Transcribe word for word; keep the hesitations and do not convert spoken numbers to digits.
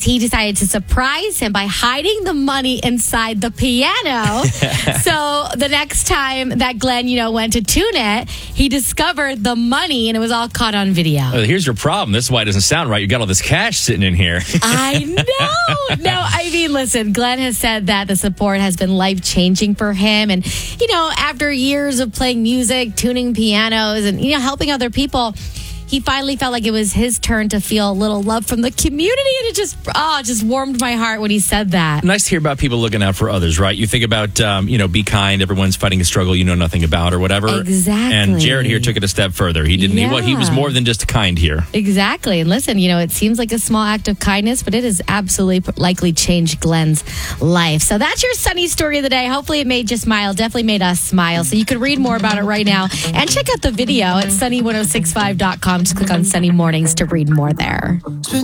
he decided to surprise him by hiding the money inside the piano. So the next time that Glenn, you know, went to tune it, he discovered the money and it was all caught on video. Uh, here's your problem. This is why it doesn't sound right. You got all this cash sitting in here. I know. No, I mean, listen, Glenn has said that the support has been life-changing for him. And, you know, after years of playing music, tuning pianos, and, you know, helping other people, he finally felt like it was his turn to feel a little love from the community. And it just, oh, it just warmed my heart when he said that. Nice to hear about people looking out for others, right? You think about, um, you know, be kind. Everyone's fighting a struggle you know nothing about or whatever. Exactly. And Jared here took it a step further. He didn't, yeah. he, well, he was more than just kind here. Exactly. And listen, you know, it seems like a small act of kindness, but it has absolutely likely changed Glenn's life. So that's your Sunny story of the day. Hopefully it made you smile. Definitely made us smile. So you can read more about it right now and check out the video at sunny ten sixty-five dot com. Just click on Sunny Mornings to read more there.